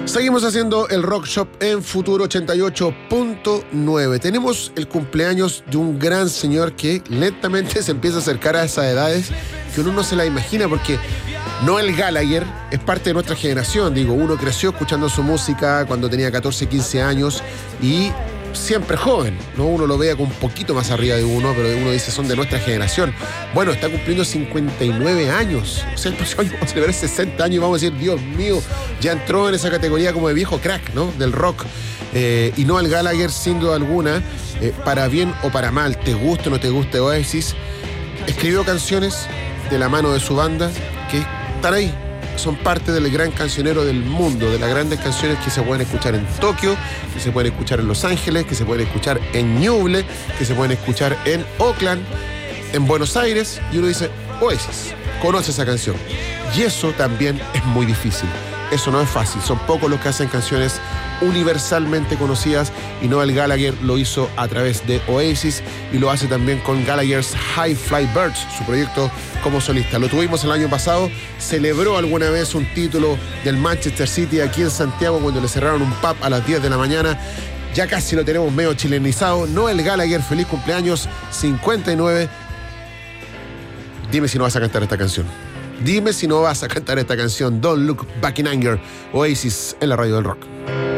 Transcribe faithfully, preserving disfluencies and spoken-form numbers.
Seguimos haciendo el Rock Shop en Futuro ochenta y ocho punto nueve. Tenemos el cumpleaños de un gran señor que lentamente se empieza a acercar a esas edades que uno no se la imagina, porque Noel Gallagher es parte de nuestra generación. Digo, uno creció escuchando su música cuando tenía catorce, quince años y siempre joven, ¿no? Uno lo vea con un poquito más arriba de uno, pero uno dice, son de nuestra generación. Bueno, está cumpliendo cincuenta y nueve años. O sea, el próximo año vamos a celebrar sesenta años y vamos a decir, Dios mío, ya entró en esa categoría como de viejo crack, ¿no? Del rock. Eh, y Noel Gallagher, sin duda alguna, eh, para bien o para mal, te guste o no te guste Oasis, escribió canciones de la mano de su banda que están ahí. Son parte del gran cancionero del mundo, de las grandes canciones que se pueden escuchar en Tokio, que se pueden escuchar en Los Ángeles, que se pueden escuchar en Ñuble, que se pueden escuchar en Oakland, en Buenos Aires, y uno dice, Oasis, conoce esa canción. Y eso también es muy difícil. Eso no es fácil. Son pocos los que hacen canciones universalmente conocidas, y Noel Gallagher lo hizo a través de Oasis y lo hace también con Gallagher's High Fly Birds, su proyecto como solista. Lo tuvimos el año pasado, celebró alguna vez un título del Manchester City aquí en Santiago cuando le cerraron un pub a las diez de la mañana. Ya casi lo tenemos medio chilenizado. Noel Gallagher, feliz cumpleaños, cincuenta y nueve. Dime si no vas a cantar esta canción. Dime si no vas a cantar esta canción. Don't Look Back in Anger, Oasis en la radio del rock.